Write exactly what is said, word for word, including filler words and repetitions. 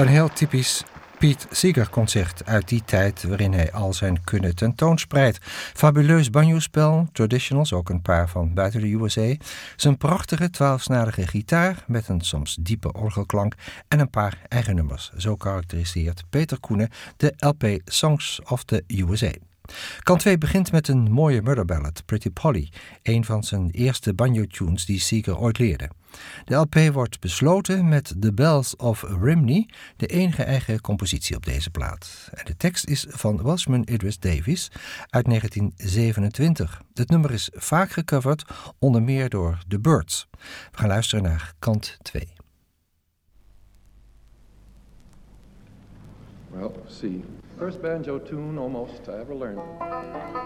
Een heel typisch Pete Seeger-concert uit die tijd waarin hij al zijn kunnen tentoonspreidt. Fabuleus banjospel, traditionals, ook een paar van buiten de U S A. Zijn prachtige twaalfsnarige gitaar met een soms diepe orgelklank en een paar eigen nummers. Zo karakteriseert Peter Koene de L P Songs of the U S A. Kant twee begint met een mooie murder ballad, Pretty Polly, een van zijn eerste banjo-tunes die Seeger ooit leerde. De L P wordt besloten met The Bells of Rhymney, de enige eigen compositie op deze plaat. En de tekst is van Welshman Idris Davies uit negentien zevenentwintig. Het nummer is vaak gecoverd, onder meer door The Byrds. We gaan luisteren naar kant twee. Well, see, first banjo tune almost I ever learned.